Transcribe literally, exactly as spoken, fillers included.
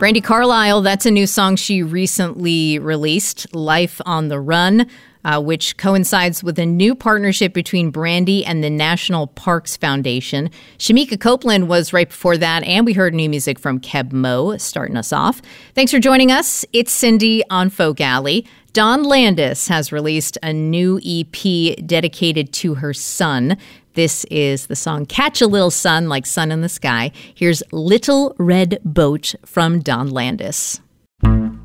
Brandi Carlile, that's a new song she recently released, Life on the Run, uh, which coincides with a new partnership between Brandi and the National Parks Foundation. Shamika Copeland was right before that, and we heard new music from Keb Mo starting us off. Thanks for joining us. It's Cindy on Folk Alley. Dawn Landis has released a new E P dedicated to her son. This is the song Catch a Little Sun, like sun in the sky. Here's Little Red Boat from Dawn Landis.